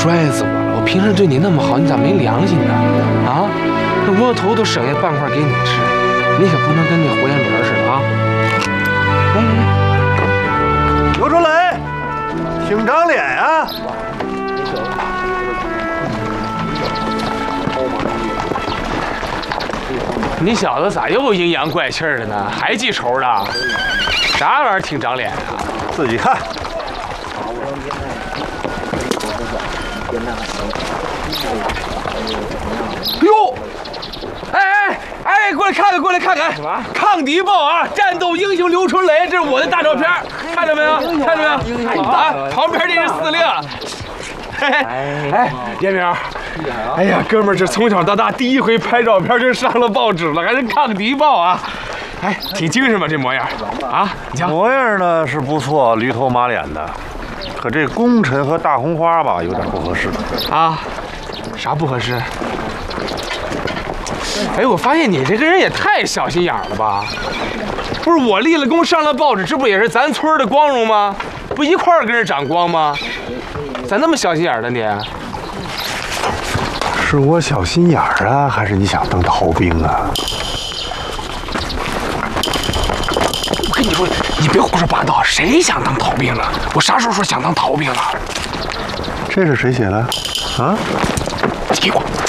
摔死我了！我平时对你那么好，你咋没良心呢？啊，那窝头都省下半块给你吃，你可不能跟那活阎罗似的啊！来， 刘春雷，挺长脸啊！ 你小子咋又阴阳怪气的呢？还记仇呢？啥玩意儿挺长脸啊？ 自己看。 哟，哎，过来看看，过来看看，什么？抗敌报啊！战斗英雄刘春雷，这是我的大照片，看着没有？看着没有？啊，旁边这是司令。哎，严明，哎呀，哥们儿，这从小到大第一回拍照片就上了报纸了，还是抗敌报啊！哎，挺精神吧这模样啊？你瞧， 模样呢是不错，驴头马脸的，可这功臣和大红花吧有点不合适啊？啥不合适？哎，我发现你这个人也太小心眼了吧！不是我立了功上了报纸，这不也是咱村的光荣吗？不一块儿跟着长光吗？咋那么小心眼呢你？ 是我小心眼儿啊，还是你想当逃兵啊？ 我跟你说，你别胡说八道，谁想当逃兵了？我啥时候说想当逃兵了？ 这是谁写的？啊？ 你给我。